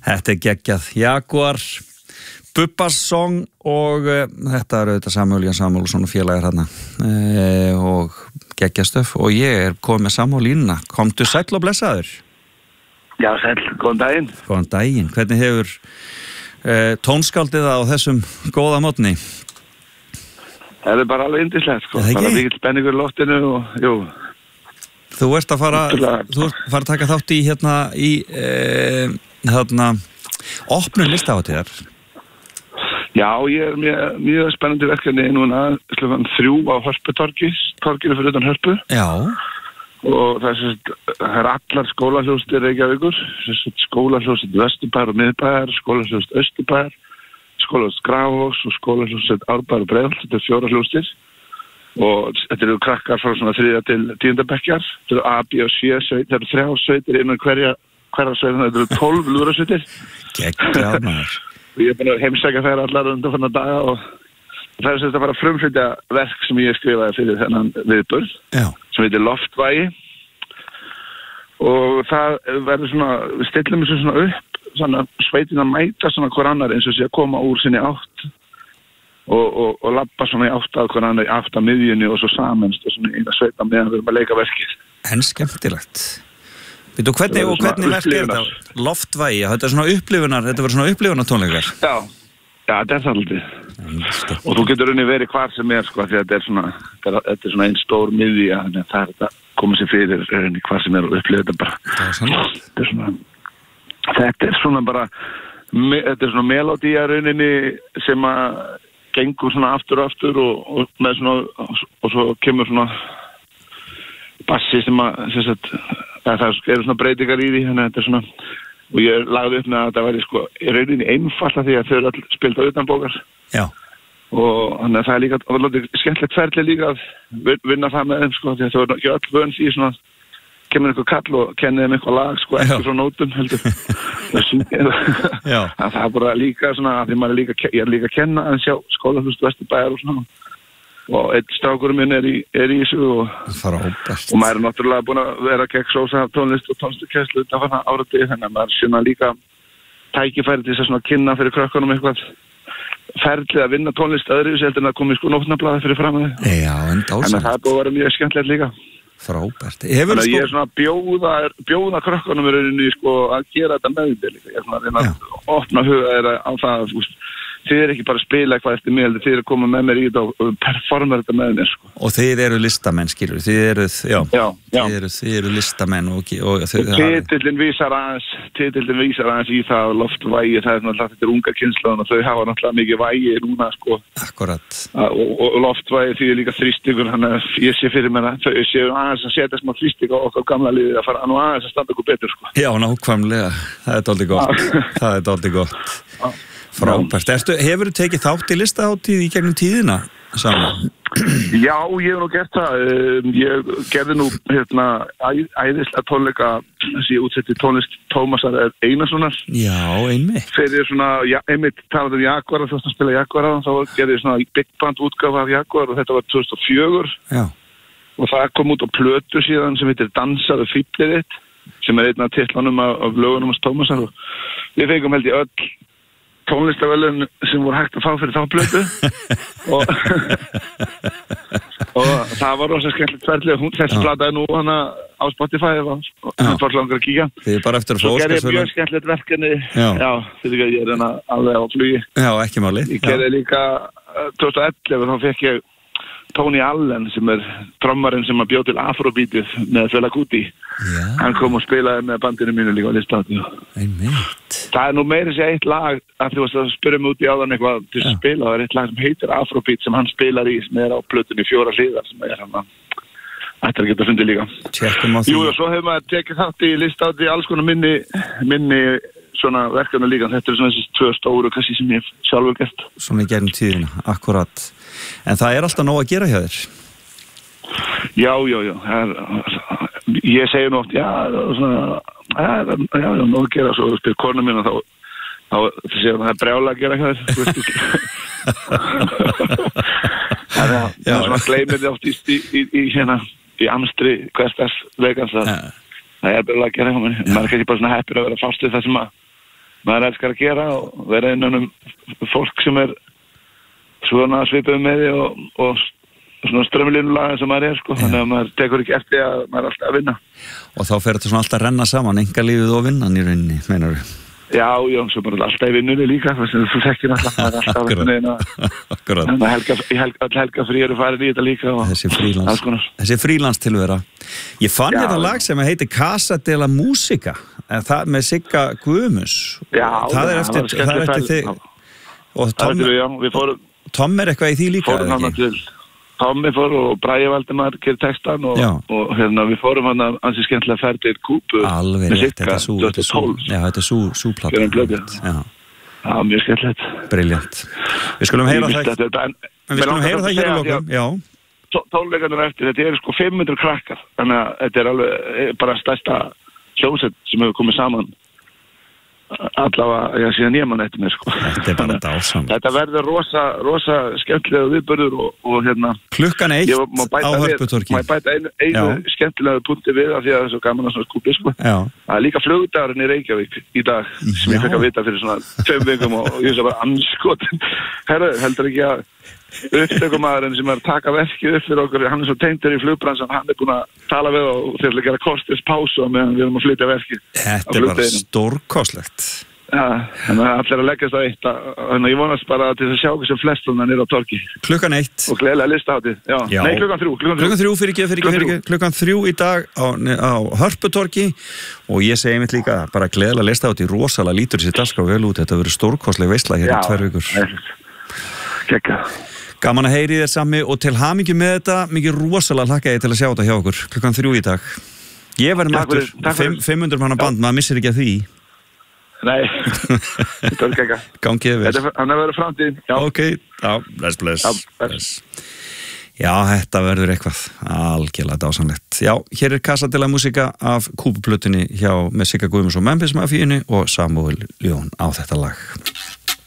Þetta geggjað Jaguar, Bubbas song og þetta auðvitað Samúel Samúelsson og félagar hérna og geggjastöf og ég komið með Samúel línuna. Komdu sæll og blessaður. Já, sæll, góðan daginn. Góðan daginn. Hvernig hefur tónskáldið á þessum góða mótni? Það bara alveg yndislegt, sko. Bara mikill spenningur í loftinu og, jú. Þú ert að fara að taka þátt í opnun listahátíðar. Já, ég mjög spennandi verkefni núna klukkan 3 á Hörputorgi, torginu fyrir utan Hörpu. Já. Og það er allar skólahljóðstir Reykjavíkur, skólahljóðstir Vesturbæjar og Miðbæjar, skólahljóðstir Austurbæjar, skólahljóðstir Grafarvogs og skólahljóðstir Árbæjar og Breiðholt, þetta 4 hljóðstir. Og þetta eru krakkar frá svona 3. til 10. bekkjar, þetta eru A, B og C sveit, þetta eru 3 sveitir innan hverja sveitin, þetta eru 12 lúðrasveitir. Geggjað maður. Og ég er búin að heimsækja þær allar undanfarna daga og það er þetta bara frumflytja verk sem ég skrifaði fyrir þennan viðburð, sem heitir Loftvægi. Og það verður svona, við stillum þessu svona upp, svona sveitin að mæta svona hver annar eins og sé að koma úr sinni átt. Og labba svona í átt að hvernig í átt að miðjunni og svo samanst og svona eina sveita meðan við erum að leika verkið. En skemmtilegt. Veitu, hvernig verk er þetta? Loftvægi, þetta er svona upplifunar, þetta verður svona upplifunartónleikar. Já, þetta er það alltaf. Og þú getur unni verið hvar sem er, sko, því þetta er svona einn stór miðja, þannig að það er þetta komið sér fyrir unni hvar sem er og upplifa þetta bara. Þetta er svona bara, þetta er svona melodía rauninni sem að gengur svona aftur og aftur og með svona og svo kemur svona bassi sem það eru svona breytingar í því, þannig að þetta er svona og ég lagði upp með að þetta væri sko í rauninni einfalt því að þau eru allir spilt á utanbókar. Já. Og þannig að það er líka skemmtilegt ferli líka að vinna það með þeim sko, því að þau eru ekki öll vön því svona kemur einhver kall og kennir þeim eitthvað lag sko, ekki frá nótum heldur. Það er bara líka svona, því ég er líka að kenna að sjá skólahljóðstir Vesturbæjar og svona. Og einn strákurinn minn er í þessu og maður er náttúrulega búin að vera gegn sósa tónlist og tónlistarkennslu undanfarna áratugum, þannig að maður sinna líka tækifæri til þess að kynna fyrir krökkunum eitthvað ferlið að vinna tónlist öðruvísi heldur en að koma í sko nótnablaði fyrir framan þau. Já, en dásamlegt. Þannig að það er búin að vera mjög skemmtilegt líka. Frábært. Þannig að ég er svona að bjóða krökkunum í rauninni sko að gera þetta með þig líka. Ég er svona að reyna að opna huga þeirra á það, þið er ekki bara að spila eitthvað eftir mig, þið er að koma með mér í þetta og performa þetta með mér sko. Og þið eru listamenn, skilur, þið eru listamenn og titillinn vísar aðeins í það Loftvægi, það er náttúrulega þetta er unga kynslóðan og þau hafa náttúrulega mikið vægi núna sko. Akkurat. Og Loftvægi því er líka þrýstingur, þannig að ég sé fyrir mér að þau séu aðeins að setja smá þrýsting á okkar gamla liði að fara nú aðeins að standa okkur betur sko. Já, nákvæmlega, það er dálítið gott. Frábært. Hefur þú tekið þátt í listahátíð í gegnum tíðina saman? Já, ég hef nú gert það. Ég gerði nú æðislega tónleika þessi útsetti tónlist Tómasar Einarssonar. Já, einmitt. Fyrir svona, einmitt talaði Jaguar, þú varst að spila Jaguar þá gerði ég svona big band útgáfa af Jaguar og þetta var 2004. Já. Og það kom út á plötu síðan sem heitir Dansaðu fíflið þitt, sem er einn af titlanum af lögunum hans Tómasar og við fengum held í öll tónlistavelun sem voru hægt að fá fyrir þá plötu og það var rosa skemmtilegt ferli þessi plata er nú hana á Spotify og fólk langar að kíkja. Þið er bara eftir að fá Óskarsverðlaun. Svo gerði ég mjög skemmtilegt verkefni því að ég er hana alveg á flugi. Já, ekki máli. Ég gerði líka 2011 þá fekk ég Tony Allen sem er trommarinn sem að bjó til Afrobeatið með Fela Kuti. Hann kom og spilaði með bandinu mínu líka á listahátíð. Einmitt. Það er nú meira sér eitt lag að þú varst að spyrja mig út í áðan eitthvað til að spila. Það er eitt lag sem heitir Afrobeat sem hann spilar í sem er á plötunni 4 hliðar sem er hann að ætlar að geta fundið líka. Tjekkum á því. Jú, og svo hefur maður tekið þátt í listahátíð alls konar minni svona verkefni líka. Þetta er svona þessi 2 stóru kannski sem ég sjálfur gert. Svona í gegnum tíðina, akkurat. En það er alltaf nóg að gera hjá þér? Já. Ég segi nú oft, nóg að gera, svo spyr kona mín og þá segir það er brjála að gera hjá þér. Þannig að það svona gleymir þið oft í amstri hversdags vegans það er brjála að gera hjá mér. Maður er kannski bara svona heppir að vera fast við það sem að maður elskar að gera og vera innan fólk sem svona svipað með því og svona strömmlínulega sem maður sko, þannig að maður tekur ekki eftir að maður alltaf að vinna. Og þá fer þetta svona alltaf að renna saman, engalífið og vinnan í rauninni, meinar þú? Já, svo bara alltaf í vinnunni líka, þess að þú þekkir alltaf, maður alltaf Akkurat. Helga frí farin í þetta líka og þessi frílans tilvera. Ég fann þetta lag sem heitir Casa de la Música, en það með Sigga Guðmunds. Já, það er eftir þig. Og Tom eitthvað í því líka, eða ekki? Tommi fór og Bragi Valdimar gerir textan og við fórum hann að ansi skemmtilega ferðir Kúpu alveg rétt, þetta er súplata Já, mjög skemmtilegt Brilliant. Við skulum heyra það hér í lokum. Já. Tónleikarnir eftir, þetta sko 500 krakkar, þannig að þetta alveg bara stærsta hljómsveit sem hefur komið saman allavega, síðan ég man eftir mér sko. Þetta bara dásamlegt. Þetta verður rosa skemmtilega viðburður og klukkan 1 á Hörputorgi. Má ég bæta einu skemmtilega punkti við af því að það er svo gaman að svona skúpi sko. Það er líka flugdagurinn í Reykjavík í dag sem ég fekk að vita fyrir svona 2 vikum og ég svo bara anskotin. Herru, heldur ekki að upptökumaðurinn sem að taka verkið upp fyrir okkur, hann svo tengdur í flugbransan, hann búin að tala við og til að gera kostis pásu meðan við erum að flytja verkið. Þetta bara stórkostlegt. Já, þannig að allir að leggjast á eitt þannig að ég vonast bara til að sjá ekki sem flest þannig að nýra á torgi. Klukkan 1. Og gleðilega listahátíð. Já. Nei, klukkan 3. Klukkan 3 í dag á Hörputorgi og ég segi mitt líka bara gleðilega listahátíð, rosalega lítur sér dagskrá vel út, þetta verður stórkostleg veisla hér í 2 vikur. Gekka. Gaman að heyri þér Sammi og til hamingju með þetta, mikið rosalega hlakka ég til að sjá þetta hjá okkur, klukkan 3 í dag. Ég verði mættur, 500 manna band, maður missir ekki að því. Nei, þetta er gekka. Gangið vel. Hann verður framtíð. Ok, bless. Já, þetta verður eitthvað algjörlega dásamlegt. Já, hér er Casa de la Música af Kúpuplötunni með Sigga Guðmunds og Memphis Mafíunni og Samúel Ljón á þetta lag.